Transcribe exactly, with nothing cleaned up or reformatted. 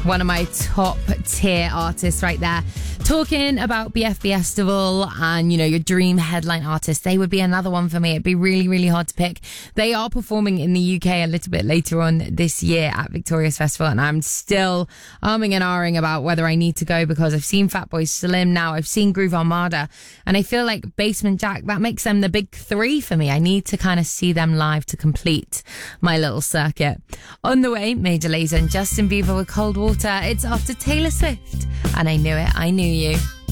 One of my top tier artists right there. Talking about B F Festival and, you know, your dream headline artist, they would be another one for me. It'd be really, really hard to pick. They are performing in the U K a little bit later on this year at Victorious Festival, and I'm still arming and ahhing about whether I need to go, because I've seen Fatboy Slim now, I've seen Groove Armada, and I feel like Basement Jaxx, that makes them the big three for me. I need to kind of see them live to complete my little circuit. On the way, Major Lazer and Justin Bieber with Cold Water. It's after Taylor Swift, and I knew it, I knew you.